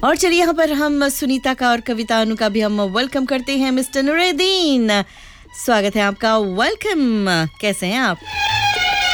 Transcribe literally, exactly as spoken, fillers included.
और चलिए यहाँ पर हम सुनीता का और कविता अनु का भी हम वेलकम करते हैं। मिस्टर नुरुद्दीन, स्वागत है आपका। वेलकम, कैसे हैं आप?